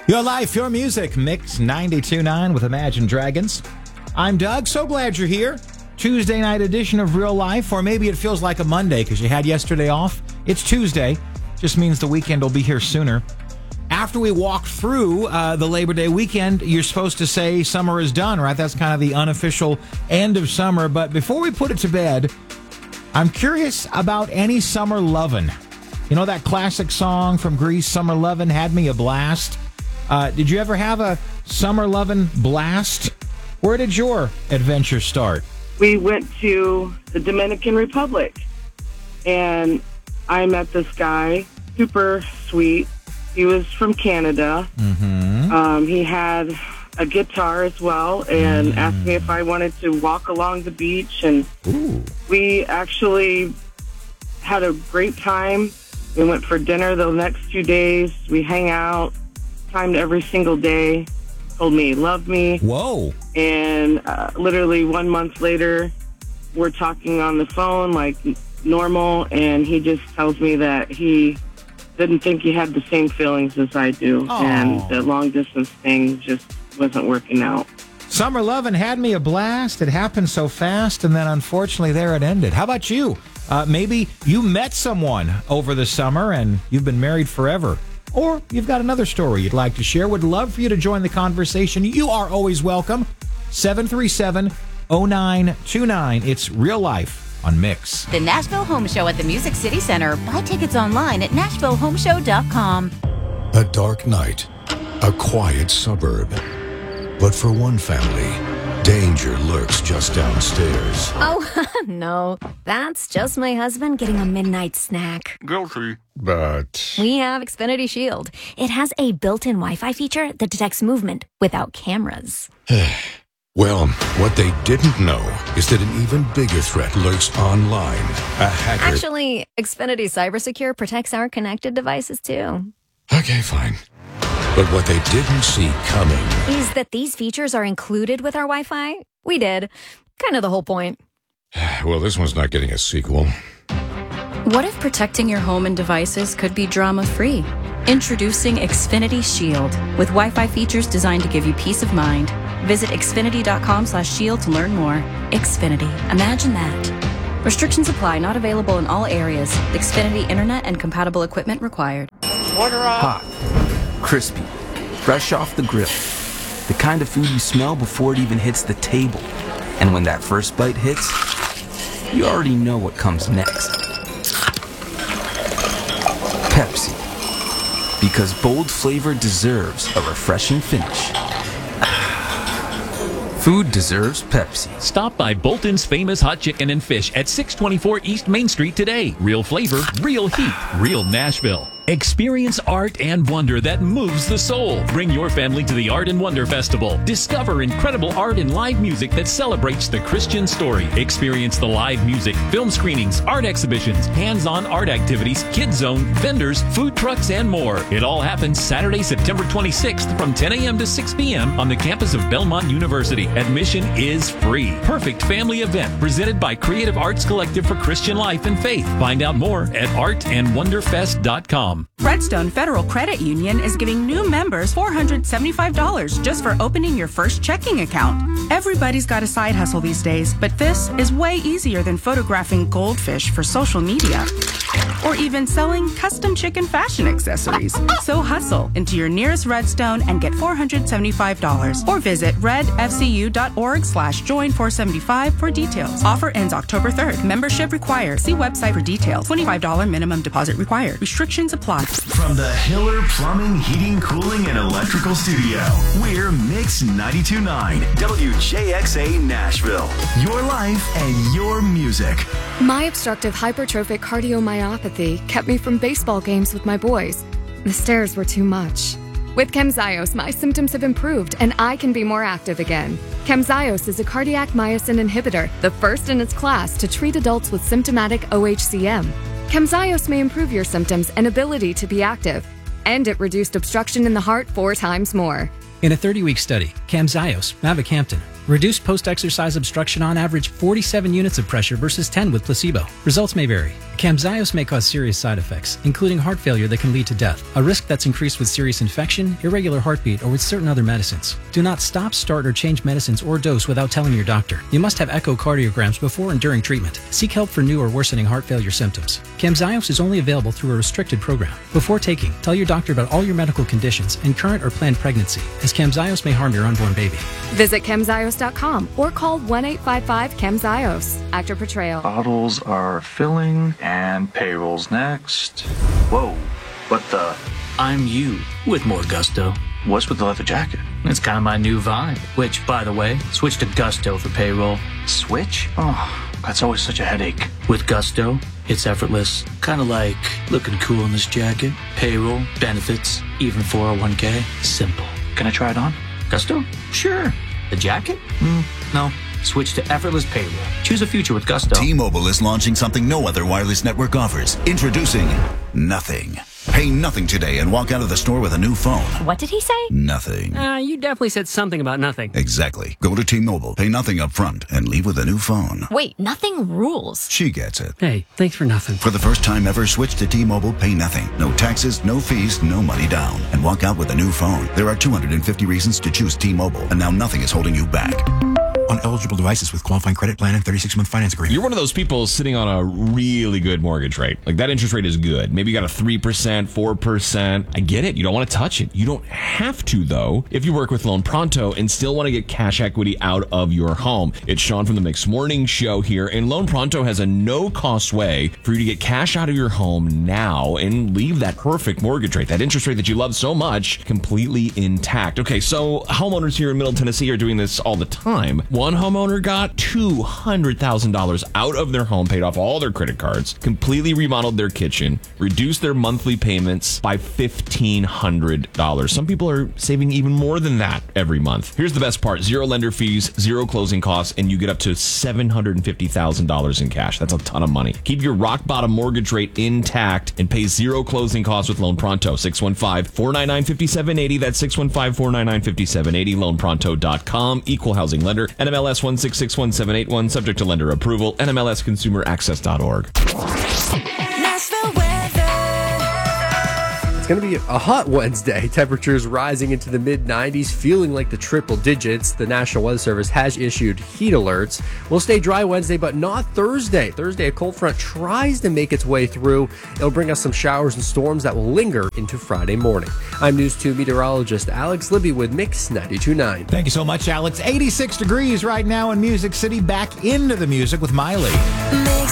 Your life, your music, Mix 92.9 with Imagine Dragons. I'm Doug. So glad you're here. Tuesday night edition of Real Life, or maybe it feels like a Monday because you had yesterday off. It's Tuesday. Just means the weekend will be here sooner. After we walk through the Labor Day weekend, you're supposed to say summer is done, right? That's kind of the unofficial end of summer. But before we put it to bed, I'm curious about any summer lovin'. You know that classic song from Grease, Summer Lovin', had me a blast. Did you ever have a summer lovin' blast? Where did your adventure start? We went to the Dominican Republic, and I met this guy, super sweet. He was from Canada. Mm-hmm. He had a guitar as well, and asked me if I wanted to walk along the beach, and we actually had a great time. We went for dinner the next 2 days. We hang out, timed every single day. Told me he loved me. Whoa. And literally 1 month later, we're talking on the phone like normal, and he just tells me that he didn't think he had the same feelings as I do. Aww. And the long-distance thing just wasn't working out. Summer lovin' had me a blast. It happened so fast, and then unfortunately there it ended. How about you? Maybe you met someone over the summer, and you've been married forever. Or you've got another story you'd like to share. Would love for you to join the conversation. You are always welcome. 737-0929. It's Real Life on Mix. The Nashville Home Show at the Music City Center. Buy tickets online at NashvilleHomeShow.com. A dark night, a quiet suburb. But for one family, danger lurks just downstairs. Oh, no. That's just my husband getting a midnight snack. Guilty. But We have Xfinity Shield. It has a built-in Wi-Fi feature that detects movement without cameras. well, what they didn't know is that an even bigger threat lurks online. A hacker. Actually, Xfinity CyberSecure protects our connected devices, too. Okay, fine. But what they didn't see coming is that these features are included with our Wi-Fi. We did. Kind of the whole point. Well, this one's not getting a sequel. What if protecting your home and devices could be drama-free? Introducing Xfinity Shield, with Wi-Fi features designed to give you peace of mind. Visit xfinity.com/shield to learn more. Xfinity. Imagine that. Restrictions apply. Not available in all areas. Xfinity Internet and compatible equipment required. Hot, crispy, fresh off the grill. The kind of food you smell before it even hits the table. And when that first bite hits, you already know what comes next. Pepsi. Because bold flavor deserves a refreshing finish. Food deserves Pepsi. Stop by Bolton's Famous Hot Chicken and Fish at 624 East Main Street today. Real flavor, real heat, real Nashville. Experience art and wonder that moves the soul. Bring your family to the Art and Wonder Festival. Discover incredible art and live music that celebrates the Christian story. Experience the live music, film screenings, art exhibitions, hands-on art activities, kids zone, vendors, food trucks, and more. It all happens Saturday, September 26th from 10 a.m. to 6 p.m. on the campus of Belmont University. Admission is free. Perfect family event presented by Creative Arts Collective for Christian Life and Faith. Find out more at artandwonderfest.com. Redstone Federal Credit Union is giving new members $475 just for opening your first checking account. Everybody's got a side hustle these days, but this is way easier than photographing goldfish for social media or even selling custom chicken fashion accessories. So hustle into your nearest Redstone and get $475 or visit redfcu.org/join475 for details. Offer ends October 3rd. Membership required. See website for details. $25 minimum deposit required. Restrictions apply. From the Hiller Plumbing, Heating, Cooling, and Electrical Studio, we're Mix 92.9 WJXA Nashville. Your life and your music. My obstructive hypertrophic cardiomyopathy kept me from baseball games with my boys. The stairs were too much. With Camzyos, my symptoms have improved and I can be more active again. Camzyos is a cardiac myosin inhibitor, the first in its class to treat adults with symptomatic OHCM. Camzyos may improve your symptoms and ability to be active, and it reduced obstruction in the heart 4 times more. In a 30-week study, Camzyos, mavacamten, reduced post-exercise obstruction on average 47 units of pressure versus 10 with placebo. Results may vary. Camzyos may cause serious side effects, including heart failure that can lead to death, a risk that's increased with serious infection, irregular heartbeat, or with certain other medicines. Do not stop, start, or change medicines or dose without telling your doctor. You must have echocardiograms before and during treatment. Seek help for new or worsening heart failure symptoms. Camzyos is only available through a restricted program. Before taking, tell your doctor about all your medical conditions and current or planned pregnancy, as Camzyos may harm your unborn baby. Visit Camzyos.com or call 1-855-CAMZYOS. Actor portrayal. Bottles are filling and payroll's next. Whoa, what the? I'm you with more gusto. What's with the leather jacket? It's kind of my new vibe. Which, by the way, switch to Gusto for payroll. Switch? Oh, that's always such a headache. With Gusto, it's effortless. Kind of like looking cool in this jacket. Payroll, benefits, even 401k. Simple. Can I try it on? Gusto? Sure. The jacket? No. Switch to effortless payroll. Choose a future with Gusto. T-Mobile is launching something no other wireless network offers. Introducing Nothing. Pay nothing today and walk out of the store with a new phone. What did he say? Nothing. You definitely said something about nothing. Exactly. Go to T-Mobile, pay nothing up front, and leave with a new phone. Wait, nothing rules. She gets it. Hey, thanks for nothing. For the first time ever, switch to T-Mobile, pay nothing. No taxes, no fees, no money down. And walk out with a new phone. There are 250 reasons to choose T-Mobile, and now nothing is holding you back. On eligible devices with qualifying credit plan and 36-month finance agreement. You're one of those people sitting on a really good mortgage rate. Like, that interest rate is good. Maybe you got a 3%, 4%. I get it. You don't want to touch it. You don't have to, though, if you work with Loan Pronto and still want to get cash equity out of your home. It's Sean from the Mix Morning Show here, and Loan Pronto has a no-cost way for you to get cash out of your home now and leave that perfect mortgage rate, that interest rate that you love so much, completely intact. Okay, so homeowners here in Middle Tennessee are doing this all the time. One homeowner got $200,000 out of their home, paid off all their credit cards, completely remodeled their kitchen, reduced their monthly payments by $1,500. Some people are saving even more than that every month. Here's the best part. Zero lender fees, zero closing costs, and you get up to $750,000 in cash. That's a ton of money. Keep your rock bottom mortgage rate intact and pay zero closing costs with Loan Pronto. 615-499-5780. That's 615-499-5780. LoanPronto.com. Equal housing lender. NMLS 1661781. Subject to lender approval. NMLSconsumeraccess.org. It's going to be a hot Wednesday. Temperatures rising into the mid-90s, feeling like the triple digits. The National Weather Service has issued heat alerts. We'll stay dry Wednesday, but not Thursday. Thursday, a cold front tries to make its way through. It'll bring us some showers and storms that will linger into Friday morning. I'm News 2 meteorologist Alex Libby with Mix 92.9. Thank you so much, Alex. 86 degrees right now in Music City. Back into the music with Miley.